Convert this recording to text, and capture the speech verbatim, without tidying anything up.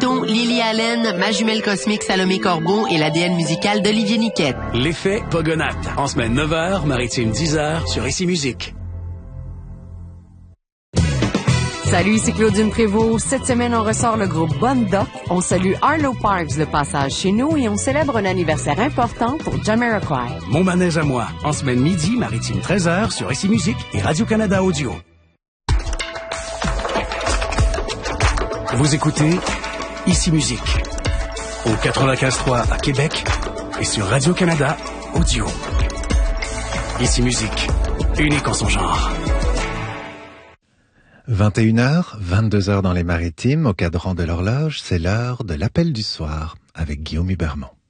Tito, Lily Allen, ma jumelle cosmique Salomé Corbeau et l'A D N musical d'Olivier Niquette. L'effet Pogonate. En semaine neuf heures, maritime dix heures sur Ici Musique. Salut, c'est Claudine Prévost. Cette semaine, on ressort le groupe Bonne Doc. On salue Arlo Parks de passage chez nous et on célèbre un anniversaire important pour Jamiroquai. Mon manège à moi. En semaine midi, maritime treize heures sur Ici Musique et Radio-Canada Audio. Vous écoutez Ici Musique au quatre-vingt-quinze trois à Québec et sur Radio-Canada Audio. Ici Musique, unique en son genre. vingt et une heures, vingt-deux heures dans les maritimes, au cadran de l'horloge, c'est l'heure de l'appel du soir avec Guillaume Hubermont.